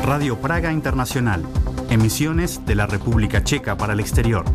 Radio Praga Internacional. Emisiones de la República Checa para el exterior.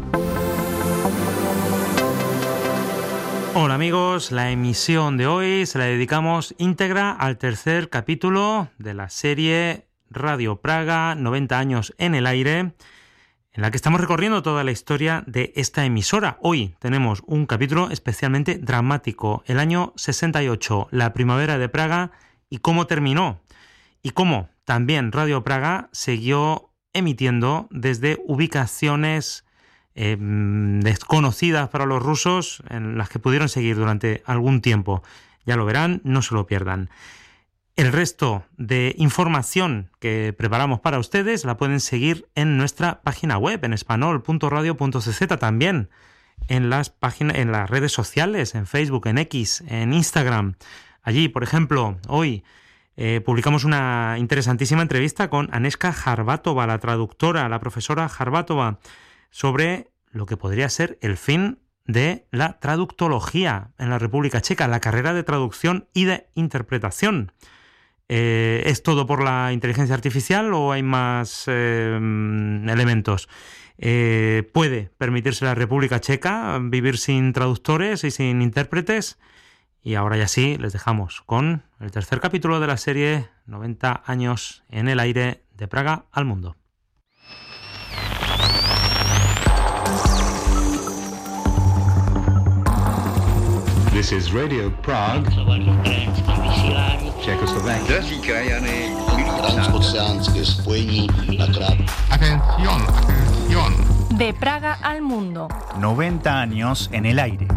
Hola amigos, la emisión de hoy se la dedicamos íntegra al tercer capítulo de la serie Radio Praga, 90 años en el aire, en la que estamos recorriendo toda la historia de esta emisora. Hoy tenemos un capítulo especialmente dramático, el año 68, la primavera de Praga y cómo terminó, y cómo también Radio Praga siguió emitiendo desde ubicaciones desconocidas para los rusos, en las que pudieron seguir durante algún tiempo. Ya lo verán, no se lo pierdan. El resto de información que preparamos para ustedes la pueden seguir en nuestra página web, en espanol.radio.cz, también en las redes sociales, en Facebook, en X, en Instagram. Allí, por ejemplo, hoy publicamos una interesantísima entrevista con Anežka Harbátova, la traductora, la profesora Harbátova, sobre lo que podría ser el fin de la traductología en la República Checa, la carrera de traducción y de interpretación. ¿Es todo por la inteligencia artificial o hay más elementos? ¿Puede permitirse la República Checa vivir sin traductores y sin intérpretes? Y ahora ya sí, les dejamos con el tercer capítulo de la serie 90 años en el aire, de Praga al mundo. This is Radio Prague, Czechoslovakia. Drazí krajany, transoceánské spojení na Atención, atención. De Praga al mundo. 90 años en el aire.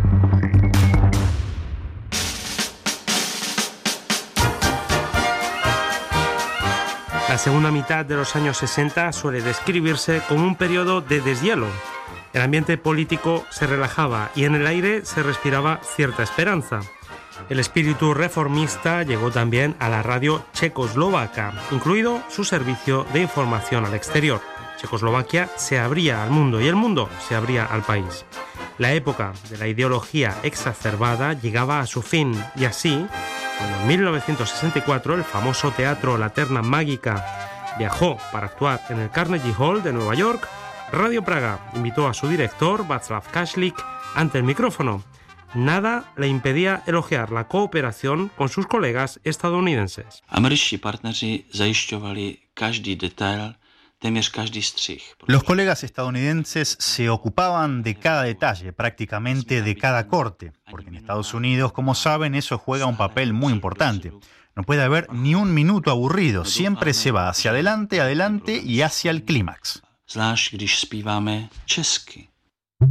La segunda mitad de los años 60 suele describirse como un periodo de deshielo. El ambiente político se relajaba y en el aire se respiraba cierta esperanza. El espíritu reformista llegó también a la radio checoslovaca, incluido su servicio de información al exterior. Checoslovaquia se abría al mundo y el mundo se abría al país. La época de la ideología exacerbada llegaba a su fin y así, cuando en 1964 el famoso teatro La Terna Mágica viajó para actuar en el Carnegie Hall de Nueva York, Radio Praga invitó a su director, Václav Kašlík, ante el micrófono. Nada le impedía elogiar la cooperación con sus colegas estadounidenses. Američtí partneři zajišťovali každý detail, téměř každý střih. Los colegas estadounidenses se ocupaban de cada detalle, prácticamente de cada corte, porque en Estados Unidos, como saben, eso juega un papel muy importante. No puede haber ni un minuto aburrido, siempre se va hacia adelante y hacia el clímax. Zvlášť když zpíváme česky.